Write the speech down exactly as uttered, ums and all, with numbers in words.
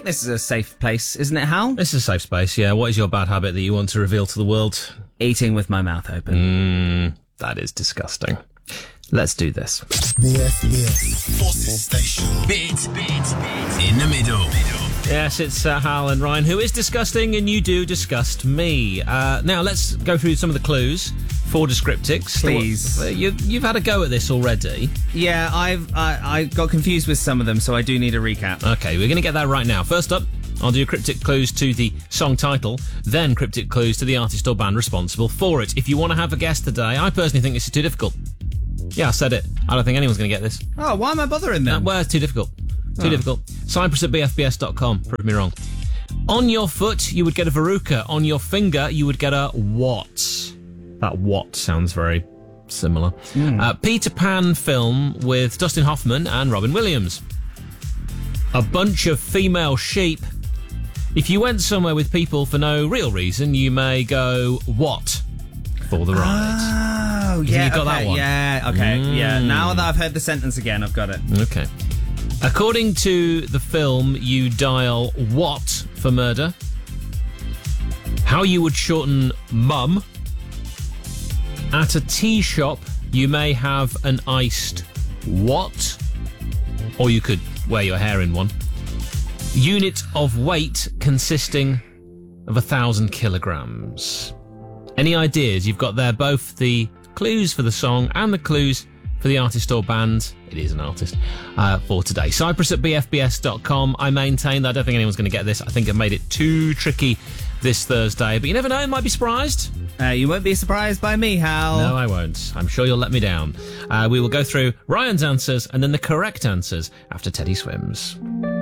think this is a safe place, isn't it, Hal? This is a safe space, yeah. What is your bad habit that you want to reveal to the world? Eating with my mouth open. Mm, that is disgusting. Let's do this. B F B S Forces Station. Beat, beat, beat. In the middle. Yes, it's uh, Hal and Ryan, who is disgusting, and you do disgust me. Uh, now, let's go through some of the clues for Descriptics. Please. Uh, you, you've had a go at this already. Yeah, I've I, I got confused with some of them, so I do need a recap. Okay, we're going to get that right now. First up, I'll do cryptic clues to the song title, then cryptic clues to the artist or band responsible for it. If you want to have a guess today, I personally think this is too difficult. Yeah, I said it. I don't think anyone's going to get this. Oh, why am I bothering them? Uh, well, it's too difficult. Too Oh. difficult. Cyprus at b f b s dot com. Prove me wrong. On your foot, you would get a verruca. On your finger, you would get a what? That what sounds very similar. Mm. Uh, Peter Pan film with Dustin Hoffman and Robin Williams. A bunch of female sheep. If you went somewhere with people for no real reason, you may go what for the ride. Oh, You think yeah, you got okay, that one? yeah, okay, Mm. yeah. Now that I've heard the sentence again, I've got it. Okay. According to the film, you dial what for murder? How you would shorten mum. At a tea shop, you may have an iced what? Or you could wear your hair in one. Unit of weight consisting of a thousand kilograms. Any ideas? You've got there both the clues for the song and the clues for the artist or band. It is an artist uh, for today. Cyprus at b f b s dot com. I maintain that I don't think anyone's going to get this. I think I've made it too tricky this Thursday, but you never know, you might be surprised. Uh, you won't be surprised by me, Hal. No, I won't. I'm sure you'll let me down. Uh, we will go through Ryan's answers and then the correct answers after Teddy Swims.